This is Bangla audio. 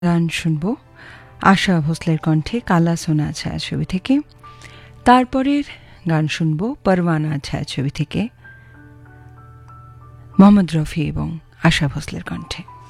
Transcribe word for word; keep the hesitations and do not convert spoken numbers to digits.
গান শুনব আশা ভোসলের কণ্ঠে কালা সোনা ছায়াছবি থেকে। তারপরের গান শুনব পরওয়ানা ছায়াছবি থেকে মোহাম্মদ রফি এবং আশা ভোসলের কণ্ঠে।